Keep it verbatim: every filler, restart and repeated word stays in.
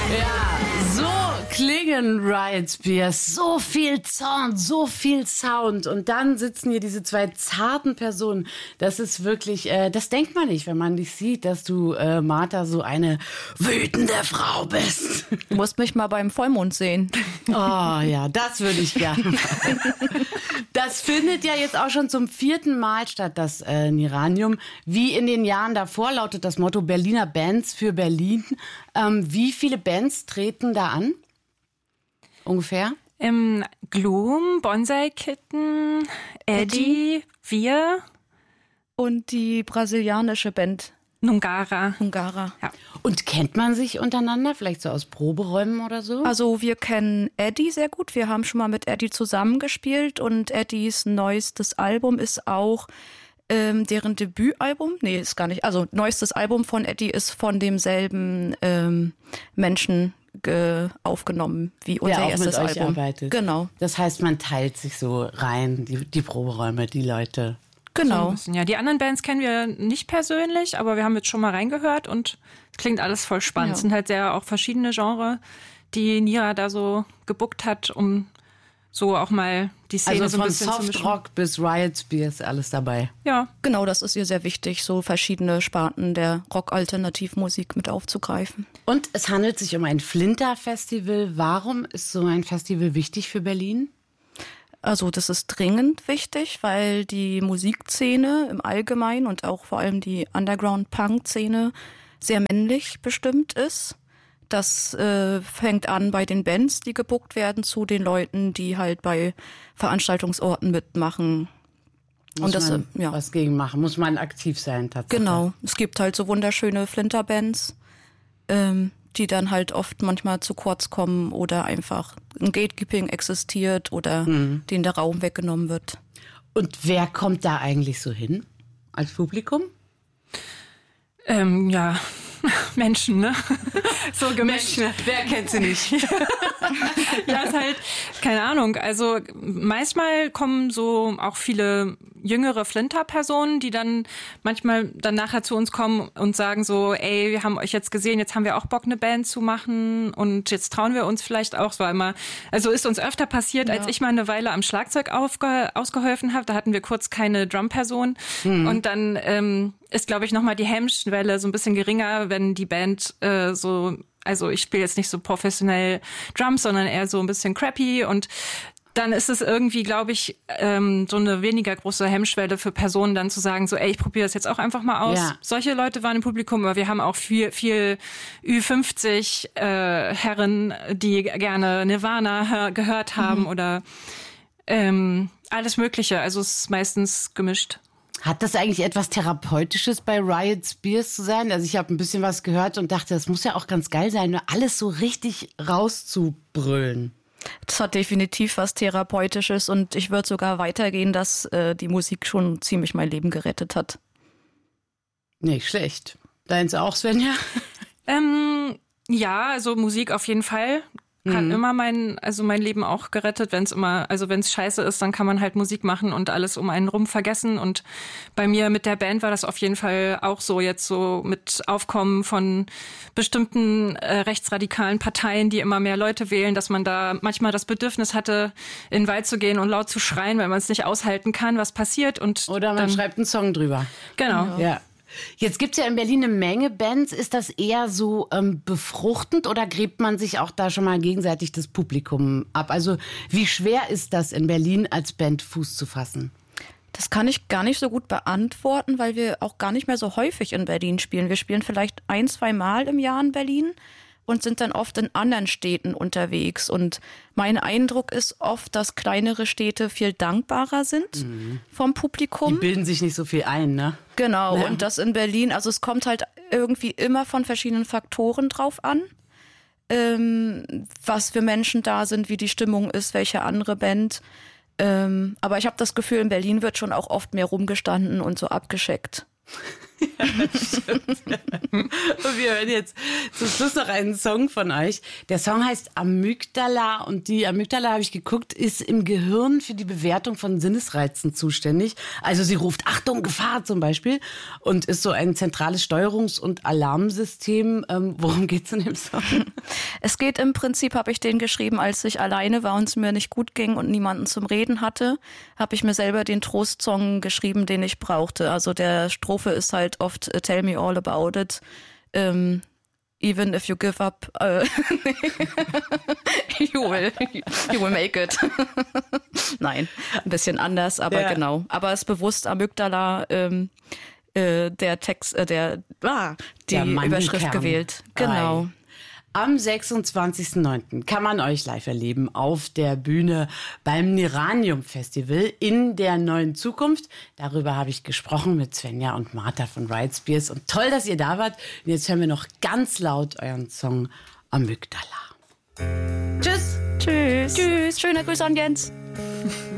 Ja, so klingen Riot Spears. So viel Zorn, so viel Sound. Und dann sitzen hier diese zwei zarten Personen. Das ist wirklich, äh, das denkt man nicht, wenn man dich sieht, dass du, äh, Martha, so eine wütende Frau bist. Du musst mich mal beim Vollmond sehen. Oh ja, das würde ich gerne. Das findet ja jetzt auch schon zum vierten Mal statt, das äh, Niranium. Wie in den Jahren davor lautet das Motto Berliner Bands für Berlin. Ähm, wie viele Bands treten da an? Ungefähr? Im Gloom, Bonsai Kitten, Eddie, wir und die brasilianische Band Nungara. Nungara. Ja. Und kennt man sich untereinander, vielleicht so aus Proberäumen oder so? Also wir kennen Eddie sehr gut. Wir haben schon mal mit Eddie zusammengespielt und Eddies neuestes Album ist auch ähm, deren Debütalbum. Nee, ist gar nicht. Also neuestes Album von Eddie ist von demselben ähm, Menschen ge- aufgenommen wie unser Der auch erstes mit euch Album. arbeitet. Genau. Das heißt, man teilt sich so rein, die, die Proberäume, die Leute. Genau. So ein bisschen, ja, die anderen Bands kennen wir nicht persönlich, aber wir haben jetzt schon mal reingehört und es klingt alles voll spannend. Ja. Es sind halt sehr auch verschiedene Genres, die Nira da so gebuckt hat, um so auch mal die Szene Also so ein von bisschen zu mischen. Softrock bis Riot Spears, alles dabei. Ja. Genau, das ist ihr sehr wichtig, so verschiedene Sparten der Rock-Alternativmusik mit aufzugreifen. Und es handelt sich um ein Flinter-Festival. Warum ist so ein Festival wichtig für Berlin? Also das ist dringend wichtig, weil die Musikszene im Allgemeinen und auch vor allem die Underground-Punk-Szene sehr männlich bestimmt ist. Das äh, fängt an bei den Bands, die gebuckt werden, zu den Leuten, die halt bei Veranstaltungsorten mitmachen. Muss und das, man äh, ja. was gegen machen, muss man aktiv sein tatsächlich. Genau, es gibt halt so wunderschöne Flinter-Bands, ähm, die dann halt oft manchmal zu kurz kommen oder einfach ein Gatekeeping existiert oder mhm. denen der Raum weggenommen wird. Und wer kommt da eigentlich so hin als Publikum? Ähm, ja, Menschen, ne? So gemischt. Menschen, wer kennt sie nicht? Ja, ist halt, keine Ahnung, also manchmal kommen so auch viele jüngere Flinter-Personen, die dann manchmal dann nachher zu uns kommen und sagen so, ey, wir haben euch jetzt gesehen, jetzt haben wir auch Bock, eine Band zu machen und jetzt trauen wir uns vielleicht auch. Es war immer, also ist uns öfter passiert, ja. als ich mal eine Weile am Schlagzeug aufge, ausgeholfen habe, da hatten wir kurz keine Drum-Person mhm. und dann ähm, ist, glaube ich, nochmal die Hemmschwelle so ein bisschen geringer, wenn die Band äh, so, also ich spiele jetzt nicht so professionell Drums, sondern eher so ein bisschen crappy und dann ist es irgendwie, glaube ich, ähm, so eine weniger große Hemmschwelle für Personen dann zu sagen, so ey, ich probiere das jetzt auch einfach mal aus. Ja. Solche Leute waren im Publikum, aber wir haben auch viel, viel Ü fünfzig äh, Herren, die gerne Nirvana gehört haben mhm. oder ähm, alles Mögliche. Also es ist meistens gemischt. Hat das eigentlich etwas Therapeutisches bei Riot Spears zu sein? Also ich habe ein bisschen was gehört und dachte, das muss ja auch ganz geil sein, nur alles so richtig rauszubrüllen. Das hat definitiv was Therapeutisches und ich würde sogar weitergehen, dass äh, die Musik schon ziemlich mein Leben gerettet hat. Nicht schlecht. Deins auch, Svenja? Ähm, ja, also Musik auf jeden Fall. Hat mhm. immer mein, also mein Leben auch gerettet, wenn es immer, also wenn es scheiße ist, dann kann man halt Musik machen und alles um einen rum vergessen. Und bei mir mit der Band war das auf jeden Fall auch so, jetzt so mit Aufkommen von bestimmten äh, rechtsradikalen Parteien, die immer mehr Leute wählen, dass man da manchmal das Bedürfnis hatte, in den Wald zu gehen und laut zu schreien, weil man es nicht aushalten kann, was passiert. Und oder man dann, schreibt einen Song drüber. Genau. Ja. ja. Jetzt gibt's ja in Berlin eine Menge Bands. Ist das eher so ähm, befruchtend oder gräbt man sich auch da schon mal gegenseitig das Publikum ab? Also wie schwer ist das in Berlin als Band Fuß zu fassen? Das kann ich gar nicht so gut beantworten, weil wir auch gar nicht mehr so häufig in Berlin spielen. Wir spielen vielleicht ein, zwei Mal im Jahr in Berlin und sind dann oft in anderen Städten unterwegs. Und mein Eindruck ist oft, dass kleinere Städte viel dankbarer sind mhm. vom Publikum. Die bilden sich nicht so viel ein, ne? Genau, ja. und das in Berlin, also es kommt halt irgendwie immer von verschiedenen Faktoren drauf an, ähm, was für Menschen da sind, wie die Stimmung ist, welche andere Band. Ähm, aber ich habe das Gefühl, in Berlin wird schon auch oft mehr rumgestanden und so abgescheckt. Ja, das stimmt. Und wir hören jetzt zum Schluss noch einen Song von euch. Der Song heißt Amygdala und die Amygdala, habe ich geguckt, ist im Gehirn für die Bewertung von Sinnesreizen zuständig. Also sie ruft Achtung, Gefahr zum Beispiel und ist so ein zentrales Steuerungs- und Alarmsystem. Ähm, worum geht's in dem Song? Es geht im Prinzip, habe ich den geschrieben, als ich alleine war und es mir nicht gut ging und niemanden zum Reden hatte, habe ich mir selber den Trostsong geschrieben, den ich brauchte. Also der Strophe ist halt oft uh, Tell me all about it. Um, even if you give up, uh, you will, you will make it. Nein, ein bisschen anders, aber ja. Genau. Aber es ist bewusst Amygdala, ähm, äh, der Text, äh, der, ah, die der Überschrift gewählt. Genau. Ei. Am sechsundzwanzigsten neunten kann man euch live erleben auf der Bühne beim Niranium Festival in der neuen Zukunft. Darüber habe ich gesprochen mit Svenja und Martha von Riot Spears. Und toll, dass ihr da wart. Und jetzt hören wir noch ganz laut euren Song Amygdala. Tschüss. Tschüss. Tschüss. Schöne Grüße an Jens.